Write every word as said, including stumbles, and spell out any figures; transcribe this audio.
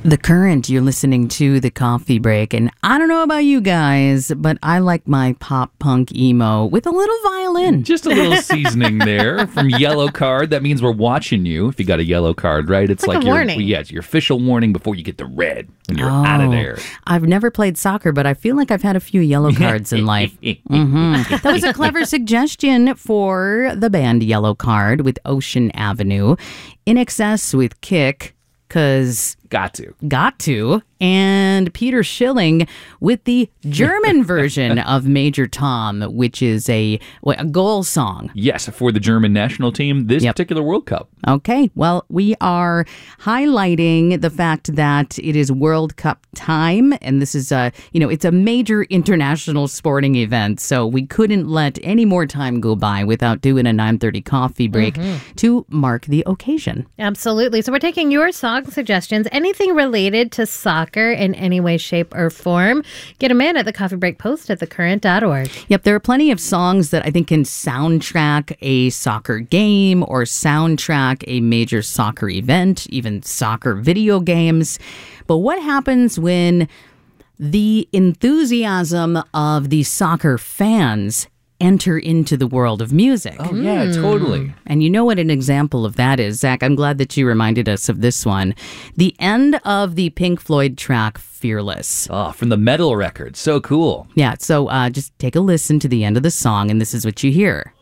The Current, you're listening to The Coffee Break, and I don't know about you guys, but I like my pop punk emo with a little violin. Just a little seasoning there from Yellow Card. That means we're watching you if you got a yellow card, right? It's, it's like, like a your, warning. Yeah, it's your official warning before you get the red when you're oh, out of there. I've never played soccer, but I feel like I've had a few yellow cards in life. Mm-hmm. That was a clever suggestion for the band Yellow Card with Ocean Avenue. In Excess with Kick, because... Got to. Got to. And Peter Schilling with the German version of Major Tom, which is a, what, a goal song. Yes, for the German national team this yep. particular World Cup. Okay, well, we are highlighting the fact that it is World Cup time, and this is a, you know, it's a major international sporting event, so we couldn't let any more time go by without doing a nine thirty coffee break mm-hmm. to mark the occasion. Absolutely. So we're taking your song suggestions, anything related to soccer in any way, shape, or form. Get them in at the Coffee Break Post at the current dot org. Yep, there are plenty of songs that I think can soundtrack a soccer game or soundtrack a major soccer event, even soccer video games. But what happens when the enthusiasm of the soccer fans enter into the world of music? Oh, yeah, mm. totally. And you know what an example of that is, Zach? I'm glad that you reminded us of this one. The end of the Pink Floyd track, Fearless. Oh, from the Metal record. So cool. Yeah, so uh, just take a listen to the end of the song, and this is what you hear.